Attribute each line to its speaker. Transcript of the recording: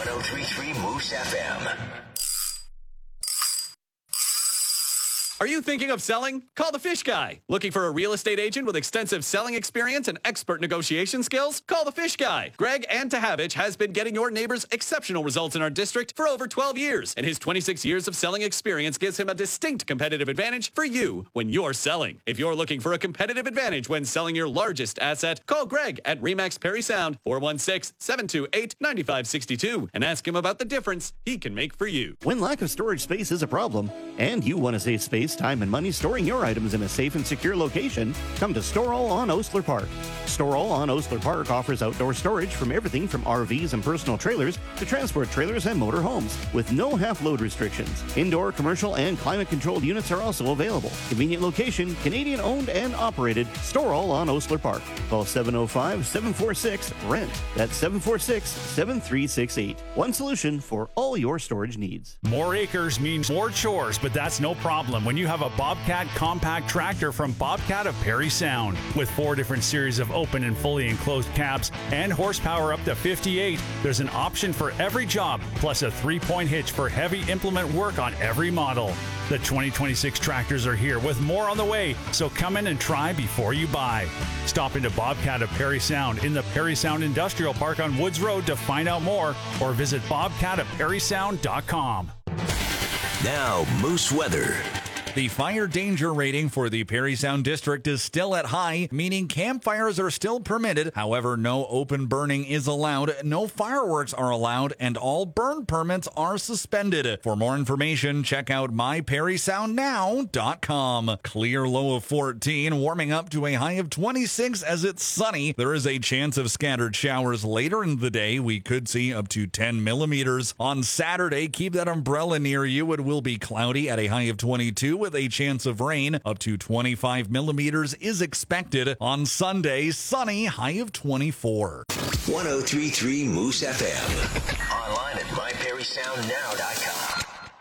Speaker 1: 1033 Moose FM.
Speaker 2: Are you thinking of selling? Call the Fish Guy. Looking for a real estate agent with extensive selling experience and expert negotiation skills? Call the Fish Guy. Greg Antahavich has been getting your neighbors exceptional results in our district for over 12 years, and his 26 years of selling experience gives him a distinct competitive advantage for you when you're selling. If you're looking for a competitive advantage when selling your largest asset, call Greg at Remax Perry Sound, 416-728-9562, and ask him about the difference he can make for you.
Speaker 3: When lack of storage space is a problem, and you want to save space, time, and money storing your items in a safe and secure location, come to Store All on Osler Park. Store All on Osler Park offers outdoor storage from everything from RVs and personal trailers to transport trailers and motor homes, with no half-load restrictions. Indoor, commercial, and climate-controlled units are also available. Convenient location, Canadian-owned and operated, Store All on Osler Park. Call 705-746-RENT. That's 746-7368. One solution for all your storage needs.
Speaker 4: More acres means more chores, but that's no problem when you have a Bobcat compact tractor from Bobcat of Perry Sound. With 4 different series of open and fully enclosed cabs and horsepower up to 58, there's an option for every job, plus a 3-point hitch for heavy implement work on every model. The 2026 tractors are here with more on the way, so come in and try before you buy. Stop into Bobcat of Perry Sound in the Perry Sound Industrial Park on Woods Road to find out more, or visit bobcatofperrysound.com.
Speaker 1: Now, Moose weather.
Speaker 5: The fire danger rating for the Perry Sound District is still at high, meaning campfires are still permitted. However, no open burning is allowed, no fireworks are allowed, and all burn permits are suspended. For more information, check out myperrysoundnow.com. Clear low of 14, warming up to a high of 26 as it's sunny. There is a chance of scattered showers later in the day. We could see up to 10 millimeters. On Saturday, keep that umbrella near you. It will be cloudy at a high of 22. With a chance of rain. Up to 25 millimeters is expected. On Sunday, sunny, high of 24.
Speaker 1: 1033 Moose FM. Online at myperrysoundnow.com.